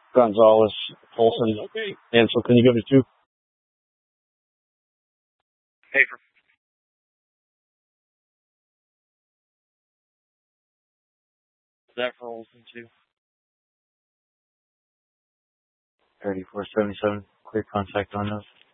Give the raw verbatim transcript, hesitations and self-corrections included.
Gonzalez, Olson. Okay. Ansel, can you give me two? Hey, for that for Olson too. thirty-four seventy-seven. Clear contact on those.